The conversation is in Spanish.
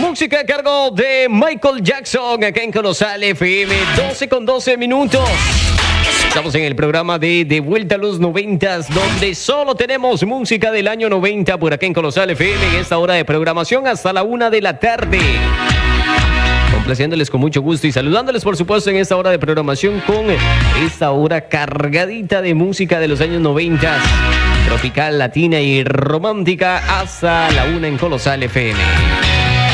Música a cargo de Michael Jackson, acá en Colosal FM, 12:12. Estamos en el programa de Vuelta a los 90s, donde solo tenemos música del año 90 por acá en Colosal FM, en esta hora de programación hasta la 1 de la tarde. Complaciéndoles con mucho gusto y saludándoles, por supuesto, en esta hora de programación con esta hora cargadita de música de los años 90, tropical, latina y romántica hasta la 1 en Colosal FM.